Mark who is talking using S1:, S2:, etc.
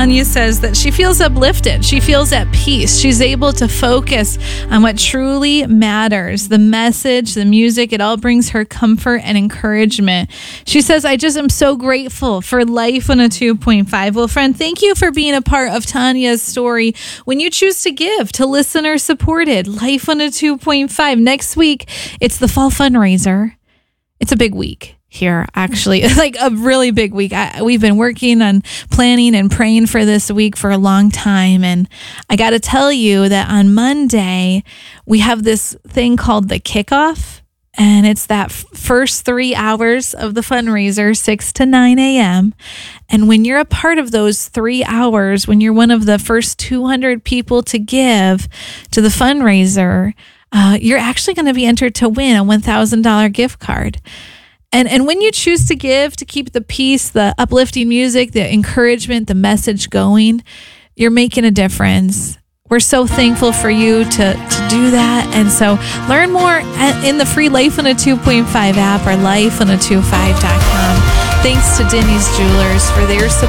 S1: Tanya says that she feels uplifted. She feels at peace. She's able to focus on what truly matters. The message, the music, it all brings her comfort and encouragement. She says, I just am so grateful for Life on a 2.5. Well, friend, thank you for being a part of Tanya's story. When you choose to give to listener supported, Life on a 2.5. Next week, it's the fall fundraiser. It's a big week here, actually, like a really big week. We've been working on planning and praying for this week for a long time. And I got to tell you that on Monday, we have this thing called the kickoff. And it's that first 3 hours of the fundraiser, 6 to 9 a.m. And when you're a part of those 3 hours, when you're one of the first 200 people to give to the fundraiser, you're actually going to be entered to win a $1,000 gift card. And when you choose to give, to keep the peace, the uplifting music, the encouragement, the message going, you're making a difference. We're so thankful for you to do that. And so learn more in the free Life on a 2.5 app or lifeona25.com. Thanks to Denny's Jewelers for their support.